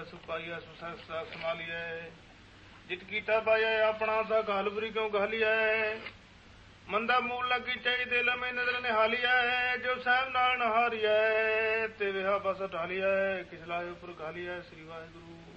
ਸੁਪਾਈਐ ਸੁਸਹਿ ਸੰਭਾਲੀਐ। ਜਿਤ ਕੀਤਾ ਪਾਈਐ ਆਪਣਾ ਤਾਂ ਘਾਲਬਰੀ ਕਿਉਂ ਘਾਲੀਐ। ਮੰਦਾ ਮੂਲ ਲੱਗੀ ਚਾਈ ਦਿਲ ਮੈਂ ਨਜ਼ਰ ਨਿਹਾਲੀਐ। ਜੋ ਸਾਹਿਬ ਨਾਲ ਨਹਾਰੀਐ ਤੇ ਵਿਹਾ ਬਸ ਢਾਲੀਐ। ਕਿਛ ਲਾਏ ਉਪਰ ਘਾਲੀਐ। ਸ੍ਰੀ ਵਾਹਿਗੁਰੂ।